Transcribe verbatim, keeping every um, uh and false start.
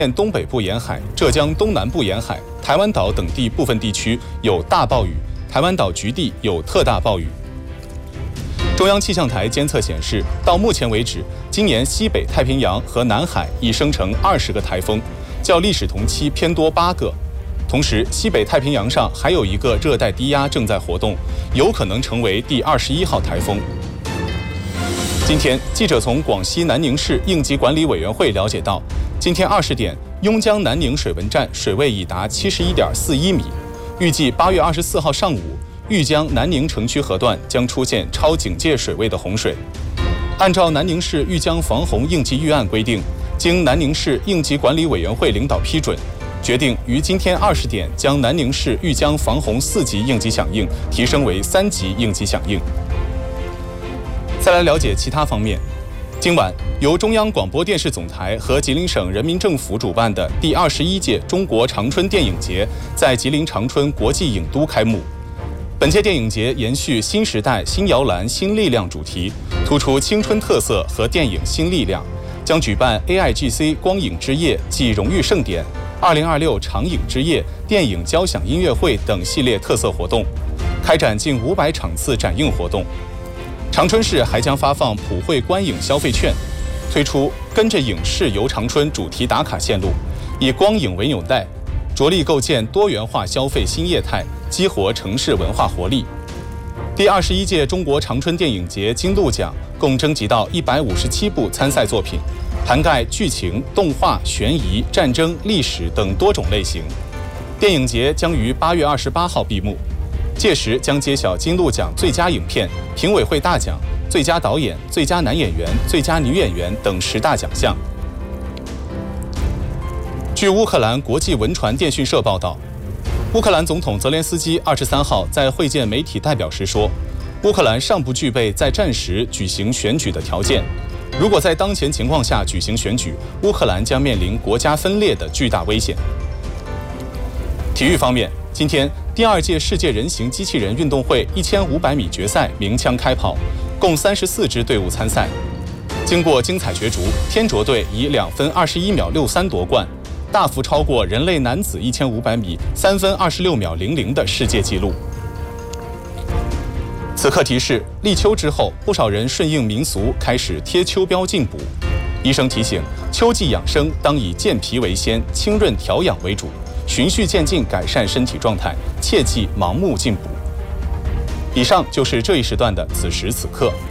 东北部沿海、浙江东南部沿海、台湾岛等地部分地区有大暴雨，台湾岛局地有特大暴雨。中央气象台监测显示，到目前为止，今年西北太平洋和南海已生成二十个台风，较历史同期偏多八个。同时，西北太平洋上还有一个热带低压正在活动，有可能成为第二十一号台风。今天，记者从广西南宁市应急管理委员会了解到，今天二十点，邕江南宁水文站水位已达七十一点四一米，预计八月二十四号上午，豫江南宁城区河段将出现超警戒水位的洪水。按照南宁市豫江防洪应急预案规定，经南宁市应急管理委员会领导批准，决定于今天二十点将南宁市豫江防洪四级应急响应提升为三级应急响应。再来了解其他方面。今晚，由中央广播电视总台和吉林省人民政府主办的第二十一届中国长春电影节在吉林长春国际影都开幕。本届电影节延续新时代新摇篮新力量主题，突出青春特色和电影新力量，将举办 A I G C 光影之夜暨荣誉盛典、二零二六长影之夜电影交响音乐会等系列特色活动，开展近五百场次展映活动。长春市还将发放普惠观影消费券，推出跟着影视游长春主题打卡线路，以光影为纽带，着力构建多元化消费新业态，激活城市文化活力。第二十一届中国长春电影节金鹿奖共征集到一百五十七部参赛作品，涵盖剧情、动画、悬疑、战争、历史等多种类型。电影节将于八月二十八号闭幕。届时将揭晓金鹿奖最佳影片、评委会大奖、最佳导演、最佳男演员、最佳女演员等十大奖项。据乌克兰国际文传电讯社报道，乌克兰总统泽连斯基二十三号在会见媒体代表时说，乌克兰尚不具备在战时举行选举的条件。如果在当前情况下举行选举，乌克兰将面临国家分裂的巨大危险。体育方面，今天第二届世界人形机器人运动会一千五百米决赛鸣枪开跑，共三十四支队伍参赛。经过精彩角逐，天卓队以两分二十一秒六三夺冠，大幅超过人类男子一千五百米三分二十六秒零零的世界纪录。此刻提示：立秋之后，不少人顺应民俗开始贴秋膘进补。医生提醒，秋季养生当以健脾为先、清润调养为主。循序渐进改善身体状态，切忌盲目进补。以上就是这一时段的此时此刻。